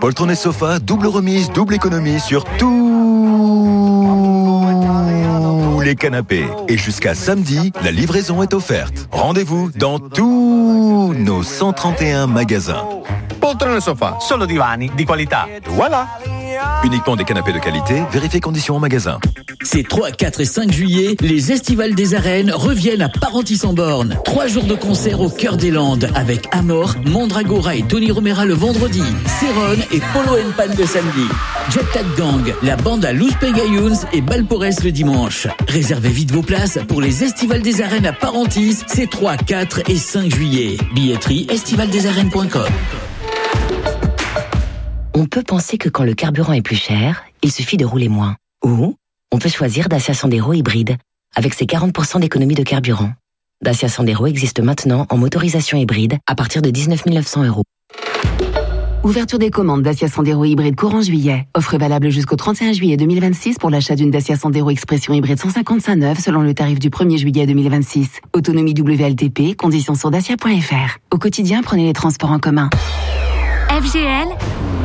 Poltron et sofa, double remise, double économie sur tous les canapés. Et jusqu'à samedi, la livraison est offerte. Rendez-vous dans tous nos 131 magasins. Poltron e sofa, solo divani di qualità. Voilà. Uniquement des canapés de qualité, vérifiez conditions en magasin. Ces 3, 4 et 5 juillet, les Estivales des Arènes reviennent à Parentis-en-Born. 3 jours de concert au cœur des Landes avec Amor, Mandragora et Tony Romera le vendredi, Céron et Polo & Pan le samedi. Jet Tat Gang, la bande à Luz Pegayuns et Balpores le dimanche. Réservez vite vos places pour les Estivales des Arènes à Parentis, ces 3, 4 et 5 juillet. Billetterie estivaldesarènes.com. On peut penser que quand le carburant est plus cher, il suffit de rouler moins. Ou on peut choisir Dacia Sandero hybride, avec ses 40% d'économie de carburant. Dacia Sandero existe maintenant en motorisation hybride à partir de 19 900 €. Ouverture des commandes Dacia Sandero hybride courant juillet. Offre valable jusqu'au 31 juillet 2026 pour l'achat d'une Dacia Sandero Expression hybride 155 neuve selon le tarif du 1er juillet 2026. Autonomie WLTP, conditions sur dacia.fr. Au quotidien, prenez les transports en commun. FGL,